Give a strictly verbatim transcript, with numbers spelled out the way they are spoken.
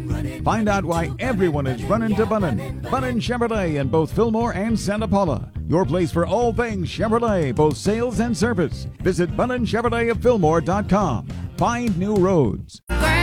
Find out why everyone is running to Bunnin. Bunnin Chevrolet in both Fillmore and Santa Paula. Your place for all things Chevrolet, both sales and service. Visit Bunnin Chevrolet of Fillmore dot com. Find new roads.